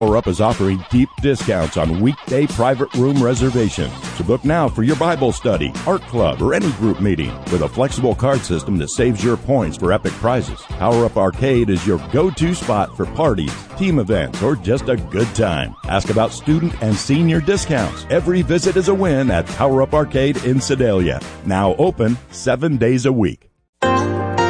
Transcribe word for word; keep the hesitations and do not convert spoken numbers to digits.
Power Up is offering deep discounts on weekday private room reservations. So book now for your Bible study, art club, or any group meeting with a flexible card system that saves your points for epic prizes. Power Up Arcade is your go-to spot for parties, team events, or just a good time. Ask about student and senior discounts. Every visit is a win at Power Up Arcade in Sedalia. Now open seven days a week.